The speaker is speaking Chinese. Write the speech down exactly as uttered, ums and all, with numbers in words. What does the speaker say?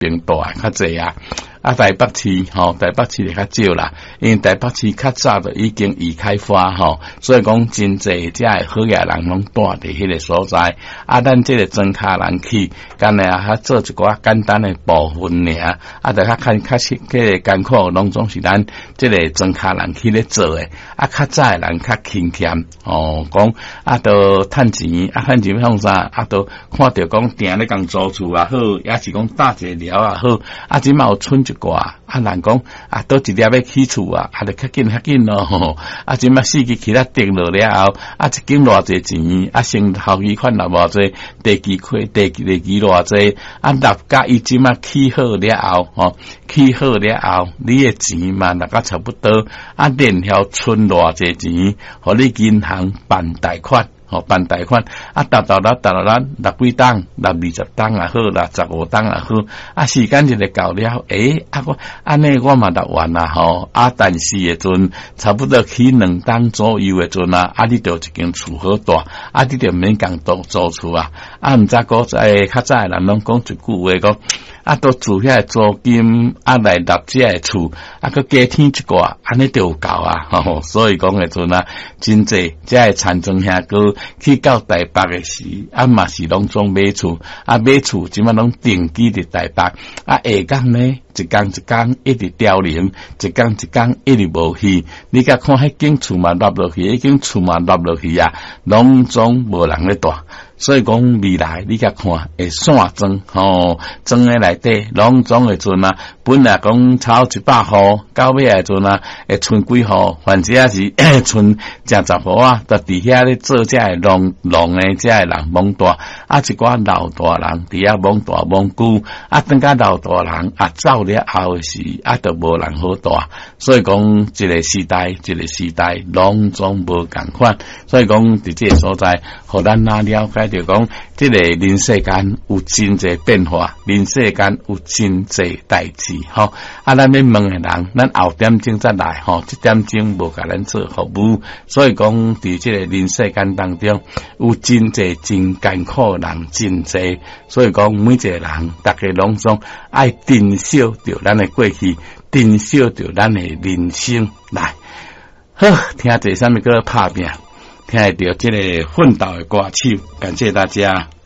变大较济啊。啊，台北市吼，台北市就较少啦，因为台北市较早就已经已开发吼，所以讲真济遮个好野人拢住伫迄个所在。啊，咱这个庄卡人去，干呢啊，做一寡简单的部分尔，啊，就较看较是个艰苦，拢总是咱这个庄卡人去咧做诶。啊，较早诶人较勤俭哦，讲啊，都趁钱，啊，趁钱要创啥？啊，都看着讲定咧共租厝也好，也是讲搭一个寮也好，啊，即嘛有剩一寡，啊，人讲啊，倒一粒要起厝啊，啊，就较紧较紧咯，吼，啊，即嘛四季起来定落了后，啊，一间偌济钱，啊，先头期款若偌济，第期亏，第第期偌济，啊，六甲伊即嘛起好了后，吼，起好了后，你诶钱嘛，大概差不多，啊，然后剩偌济钱，互你银行办贷款。吼，办贷款啊，达到啦，达到啦，六几档，六二十档也好，六十五档也好，啊，时间就嚟到了，诶，啊我安尼我嘛答完啦吼，啊，但是诶阵差不多起两档左右诶阵啊，啊，你就一间厝好大，啊，你就免共租租厝啊，啊，毋知古在较早诶人拢讲一句话讲。啊，都住遐租金啊来立遮诶厝，啊，佮加添一寡，安尼就有够啊！吼，所以讲诶阵啊，真济遮诶田庄遐个去到台北诶时，啊嘛是拢总买厝，啊买厝即满拢定居伫台北，啊下港呢一工一工一直凋零，一工一工一直无去，你甲看迄间厝嘛落落去，迄间厝嘛落落去啊，拢总无人咧住。所以讲未来你甲看会散庄吼，庄诶内底拢总会阵啊，本来讲炒一百户，到尾诶阵啊，会剩几户，反正也是剩正十户啊，就伫遐咧做遮诶农农诶遮诶人懵大，啊一寡老大人伫遐懵大懵久，啊等甲老大人啊走了后诶时，啊就无人好大，所以讲一个时代一个时代拢总无共款，所以讲伫这个所在，互咱哪了解。就讲，这个人世间有真济变化，人世间有真济代志，吼。啊，咱要问诶人，咱后点钟再来，吼，这点钟无甲咱做服务，所以讲，伫这个人世间当中，有真济真艰苦人，真济，所以讲，每一个人，大家拢总爱珍惜着咱诶过去，珍惜着咱诶人生来。好，听者啥物个拍拼。听到这个奋斗的歌曲，感谢大家。